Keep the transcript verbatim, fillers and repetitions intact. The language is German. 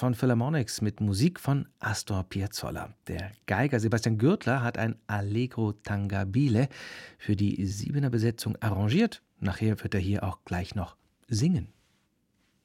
von Philharmonics mit Musik von Astor Piazzolla. Der Geiger Sebastian Gürtler hat ein Allegro tangabile für die Siebener Besetzung arrangiert. Nachher wird er hier auch gleich noch singen.